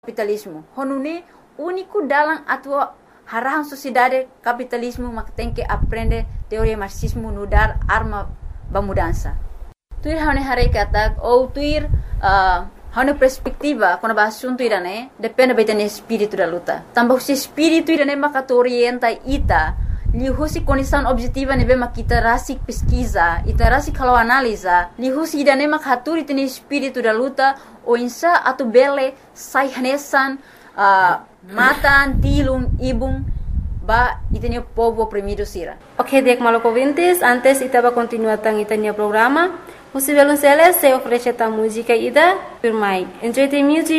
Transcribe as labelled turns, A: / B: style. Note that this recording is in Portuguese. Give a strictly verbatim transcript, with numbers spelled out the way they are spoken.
A: Capitalismo. Honune único dalam atua harahan sociedade capitalismo mak tem que aprender teoria marxismo no dar arma ba mudança. Tuir hane hare kata ou tuir uh, hane perspectiva quando ba assunto irane depende betene espírito da luta. Tambah se espírito irane mak orienta ita lihusi condição objetiva nebe mak kita rasik pesquisa, ita rasik kalau analisa, lihusi irane mak haturi tene espírito da luta o insa atu bele sai hanesan uh, matan tilum ibung ba itanya povo oprimido sira.
B: Ok, dek malo ouvintes, antes ita va continuar tang itanya programa. Musi velunceles se ofrece ta música ida firmai. Enjoy the music.